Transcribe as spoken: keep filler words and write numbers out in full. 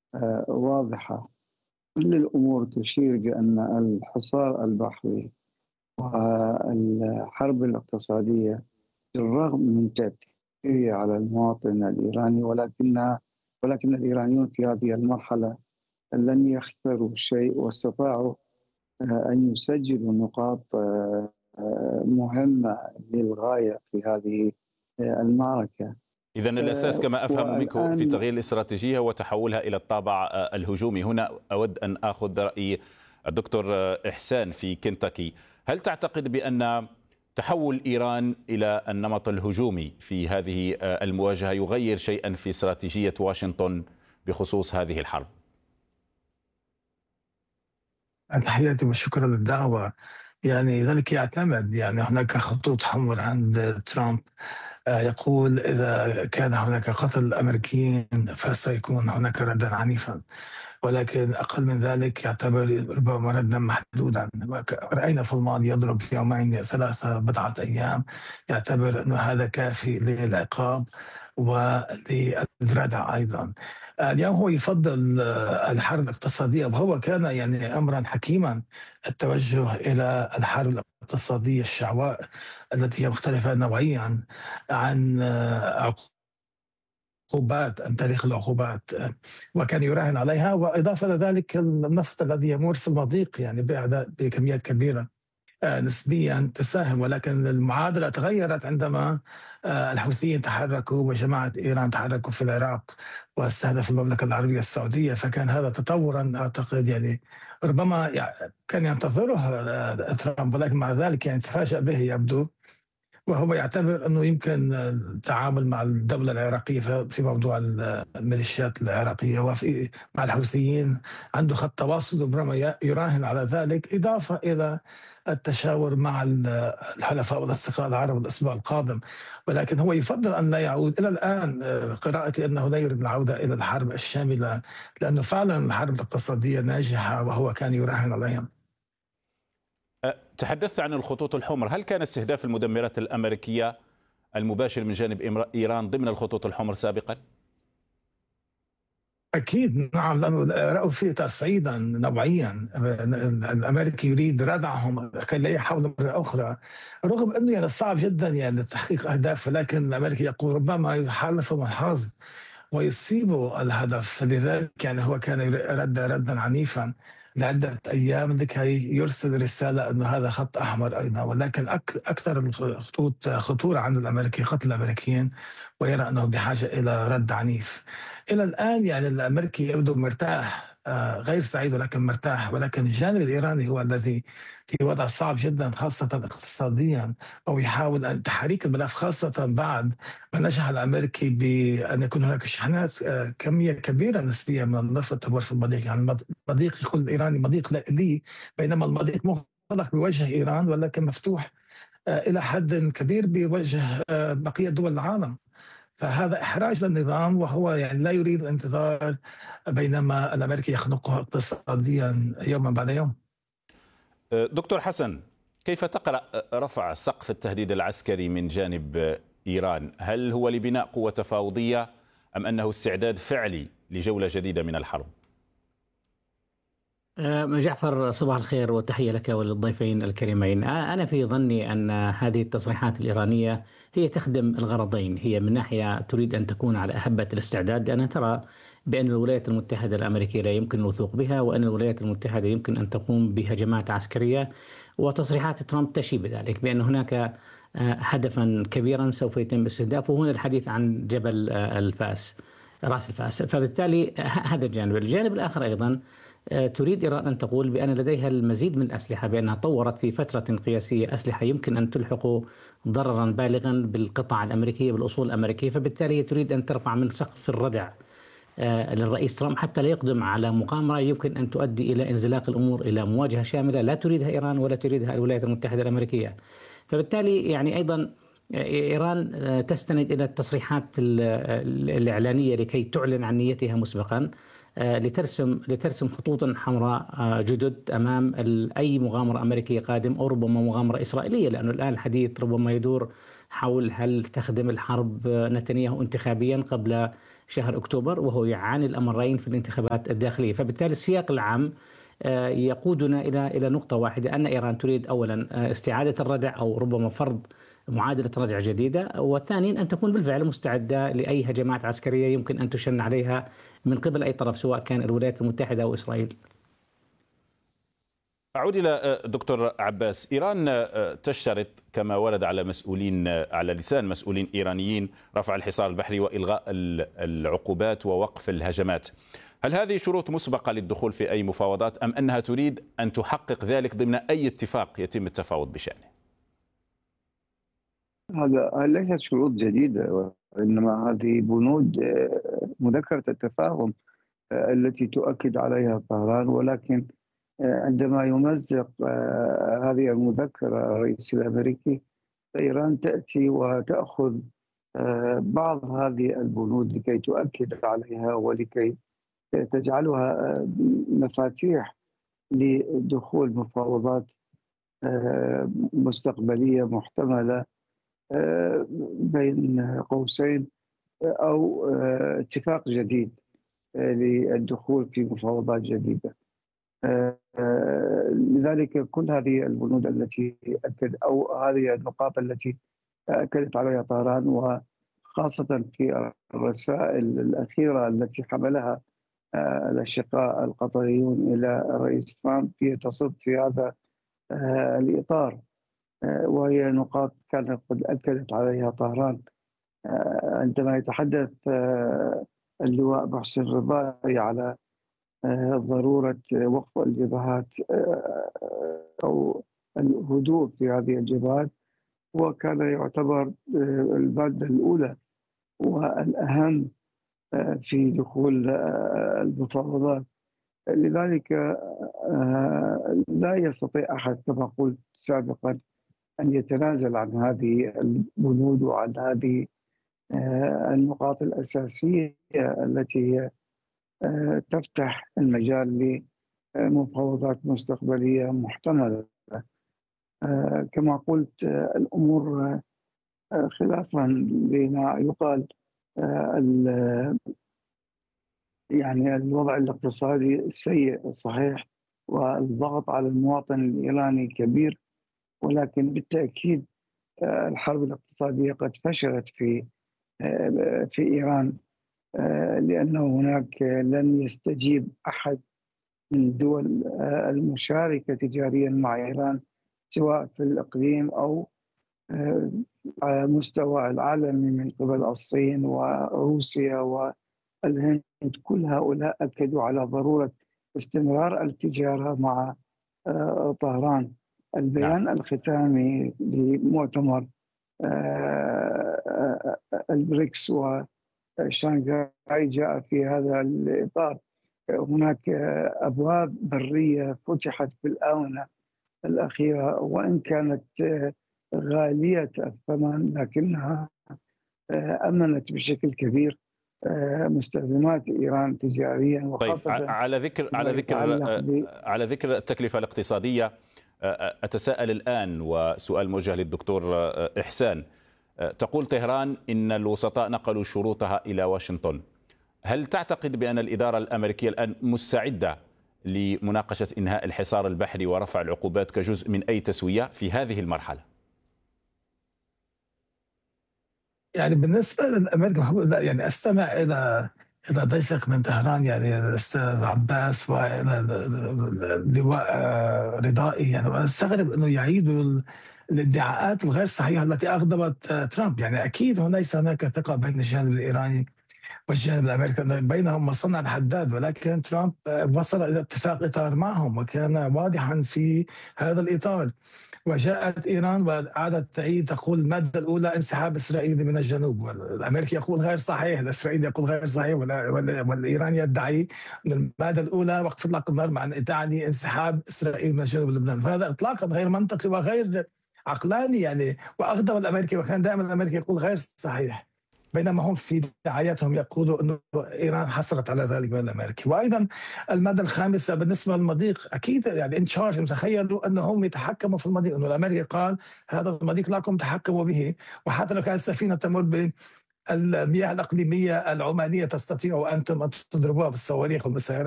آه، واضحة. كل الأمور تشير بأن الحصار البحري والحرب الاقتصادية بالرغم من تأثيرها على المواطن الإيراني، ولكنها ولكن الإيرانيون في هذه المرحلة لن يخسروا شيء، واستطاعوا آه، أن يسجلوا نقاط آه، آه، مهمة للغاية في هذه آه، المعركة. إذن الأساس آه، كما أفهم منك في والآن تغيير الاستراتيجية وتحولها إلى الطابع آه، الهجومي. هنا أود أن أخذ رأي الدكتور آه، إحسان في كنتاكي. هل تعتقد بأن تحول إيران إلى النمط الهجومي في هذه آه، المواجهة يغير شيئا في استراتيجية واشنطن بخصوص هذه الحرب؟ تحياتي والشكر للدعوة. يعني ذلك يعتمد، يعني هناك خطوط حمر عند ترامب. آه، يقول إذا كان هناك قتل أمريكيين فسيكون هناك ردا عنيفا، ولكن أقل من ذلك يعتبر ربما ردا محدودا. رأينا في الماضي يضرب في يومين ثلاثة بضعة أيام، يعتبر أنه هذا كافي للعقاب وللردع أيضا. اليوم هو يفضل آه، الحرب الاقتصادية، وهو كان يعني أمرا حكيما التوجه إلى الحرب الاقتصادية الشعواء التي هي مختلفة نوعيا عن آه، عقوبات، عن تاريخ العقوبات، آه، وكان يراهن عليها. وإضافة إلى ذلك النفط الذي يمر في المضيق يعني بأعداد بكميات كبيرة آه، نسبيا تساهم، ولكن المعادلة تغيرت عندما آه، الحوثيين تحركوا وجماعة إيران تحركوا في العراق واستهدف المملكة العربية السعودية. فكان هذا تطورا أعتقد يعني ربما يع- كان ينتظره آه، ترامب، ولكن مع ذلك يعني تفاجأ به يبدو. وهو يعتبر أنه يمكن التعامل مع الدولة العراقية في موضوع الميليشيات العراقية وفي مع الحوثيين، عنده خط تواصل وربما يراهن على ذلك، إضافة إلى التشاور مع الحلفاء والاصدقاء العرب الأسبوع القادم. ولكن هو يفضل أن لا يعود. إلى الآن قراءتي أنه لا يريد العودة إلى الحرب الشاملة، لأنه فعلا الحرب الاقتصادية ناجحة وهو كان يراهن عليها. تحدثت عن الخطوط الحمر. هل كان استهداف المدمرات الأمريكية المباشر من جانب إيران ضمن الخطوط الحمر سابقا؟ أكيد نعم، لأنه رأوا فيه تصعيدا نوعيا. الأمريكي يريد ردعهم كي لا يحاولوا مرة أخرى، رغم أنه يعني صعب جدا يعني تحقيق أهدافه، لكن الأمريكي يقول ربما يحالفهم الحظ ويصيبوا الهدف. لذلك يعني هو كان يرد ردا عنيفا لعدة أيام لكي يرسل رسالة أنه هذا خط أحمر أيضا. ولكن أك أكثر الخطوط خطورة عند الأمريكي قتل الأمريكيين، ويرى أنه بحاجة إلى رد عنيف. إلى الآن يعني الأمريكي يبدو مرتاح، آه، غير سعيد ولكن مرتاح، ولكن الجانب الإيراني هو الذي في وضع صعب جدا خاصة اقتصاديا، أو يحاول أن تحريك الملف، خاصة بعد ما نجح الأمريكي بأن يكون هناك شحنات آه، كمية كبيرة نسبيا من النفط تمر في المضيق. يعني المضيق يقول الإيراني مضيق لي، بينما المضيق مغلق بوجه إيران ولكن مفتوح آه، إلى حد كبير بوجه آه، بقية دول العالم. فهذا إحراج للنظام، وهو يعني لا يريد الانتظار بينما الأمريكي يخنقه اقتصاديا يوما بعد يوم. دكتور حسن، كيف تقرأ رفع سقف التهديد العسكري من جانب إيران؟ هل هو لبناء قوة تفاوضية أم أنه استعداد فعلي لجولة جديدة من الحرب؟ جعفر، صباح الخير والتحية لك وللضيفين الكريمين. أنا في ظني أن هذه التصريحات الإيرانية هي تخدم الغرضين. هي من ناحية تريد أن تكون على أهبة الاستعداد، لأنها ترى بأن الولايات المتحدة الأمريكية لا يمكن الوثوق بها، وأن الولايات المتحدة يمكن أن تقوم بهجمات عسكرية. وتصريحات ترامب تشي بذلك، بأن هناك هدفا كبيرا سوف يتم استهدافه. هنا الحديث عن جبل الفاس، رأس الفاس. فبالتالي هذا الجانب. الجانب الآخر أيضا تريد إيران أن تقول بأن لديها المزيد من الأسلحة، بأنها طورت في فترة قياسية أسلحة يمكن أن تلحق ضررا بالغا بالقطع الأمريكية، بالأصول الأمريكية. فبالتالي هي تريد أن ترفع من سقف الردع للرئيس ترامب حتى لا يقدم على مغامرة يمكن أن تؤدي إلى انزلاق الأمور إلى مواجهة شاملة لا تريدها إيران ولا تريدها الولايات المتحدة الأمريكية. فبالتالي يعني أيضا إيران تستند إلى التصريحات الإعلانية لكي تعلن عن نيتها مسبقا لترسم لترسم خطوطا حمراء جدد أمام أي مغامرة أمريكية قادم، أو ربما مغامرة إسرائيلية، لأنه الآن الحديث ربما يدور حول هل تخدم الحرب نتنياهو انتخابيا قبل شهر أكتوبر، وهو يعاني الأمرين في الانتخابات الداخلية. فبالتالي السياق العام يقودنا إلى إلى نقطة واحدة، أن إيران تريد أولا استعادة الردع أو ربما فرض معادلة ردع جديدة، والثانيا أن تكون بالفعل مستعدة لأي هجمات عسكرية يمكن أن تشن عليها من قبل أي طرف، سواء كان الولايات المتحدة أو إسرائيل. أعود إلى دكتور عباس. إيران تشترط كما ورد على مسؤولين على لسان مسؤولين إيرانيين رفع الحصار البحري وإلغاء العقوبات ووقف الهجمات. هل هذه شروط مسبقة للدخول في أي مفاوضات، أم أنها تريد أن تحقق ذلك ضمن أي اتفاق يتم التفاوض بشأنه؟ هذا ليست شروط جديدة، وإنما هذه بنود مذكرة التفاهم التي تؤكد عليها طهران، ولكن عندما يمزق هذه المذكرة الرئيس الأمريكي، فإيران تأتي وتأخذ بعض هذه البنود لكي تؤكد عليها ولكي تجعلها مفاتيح لدخول مفاوضات مستقبلية محتملة بين قوسين، أو اتفاق جديد للدخول في مفاوضات جديدة. لذلك كل هذه البنود التي أكد أو هذه النقاط التي أكدت عليها طهران، وخاصة في الرسائل الأخيرة التي حملها الأشقاء القطريون إلى الرئيس ترامب، هي تصب في هذا الإطار، وهي نقاط كانت قد أكدت عليها طهران عندما يتحدث اللواء محسن رضاي على ضرورة وقف الجبهات أو الهدوء في هذه الجبهات، وكان يعتبر المادة الأولى والأهم في دخول المفاوضات. لذلك لا يستطيع أحد كما قلت سابقا أن يتنازل عن هذه البنود وعن هذه النقاط الأساسية التي تفتح المجال لمفاوضات مستقبلية محتملة. كما قلت الأمور خلافا لما يقال يعني الوضع الاقتصادي سيء صحيح، والضغط على المواطن الإيراني كبير، ولكن بالتأكيد الحرب الاقتصادية قد فشلت في في إيران، لأنه هناك لن يستجيب أحد من الدول المشاركة تجاريا مع إيران، سواء في الإقليم أو على مستوى العالمي من قبل الصين وروسيا والهند. كل هؤلاء أكدوا على ضرورة استمرار التجارة مع طهران. البيان نعم. الختامي لمؤتمر البريكس وشانغهاي جاء في هذا الإطار. هناك أبواب برية فتحت في الآونة الأخيرة، وإن كانت غالية الثمن لكنها أمنت بشكل كبير مستخدمات إيران تجاريا، وخاصة طيب على ذكر على ذكر على ذكر التكلفة الاقتصادية، أتساءل الآن وسؤال موجه للدكتور إحسان. تقول طهران إن الوسطاء نقلوا شروطها إلى واشنطن. هل تعتقد بأن الإدارة الأمريكية الآن مستعدة لمناقشة إنهاء الحصار البحري ورفع العقوبات كجزء من أي تسوية في هذه المرحلة؟ يعني بالنسبة للأمريكا يعني أستمع إلى إلى ضيفك من طهران يعني الأستاذ عباس وإلى اللواء رضائي، يعني وأنا أستغرب أنه يعيدوا الادعاءات الغير صحيحة التي أغضبت ترامب. يعني أكيد ليس هناك ثقة بين الجانب الإيراني والجانب الأمريكي، بينهم مصنع الحداد، ولكن ترامب وصل إلى اتفاق إطار معهم وكان واضحا في هذا الإطار. وجاءت إيران وعادت تعيد تقول المادة الأولى انسحاب إسرائيل من الجنوب، والأمريكي يقول غير صحيح، الإسرائيلي يقول غير صحيح، والإيراني يدعي أن المادة الأولى وقف إطلاق النار مع أن تعني انسحاب إسرائيل من جنوب لبنان. هذا إطلاقا غير منطقي وغير عقلاني يعني، وأغضب الأمريكي، وكان دائما الأمريكي يقول غير صحيح، بينما هم في دعاياتهم يقولوا أن إيران حصلت على ذلك من الأمريكي. وأيضا المادة الخامسة بالنسبة للمضيق، أكيد يعني إن شارج تخيلوا أنهم يتحكموا في المضيق، أنه الأمريكي قال هذا المضيق لكم تحكموا به، وحتى لو كانت السفينة تمر المياه الإقليمية العمانية تستطيع أنتم أن تضربوها بالصواريخ والمسيرات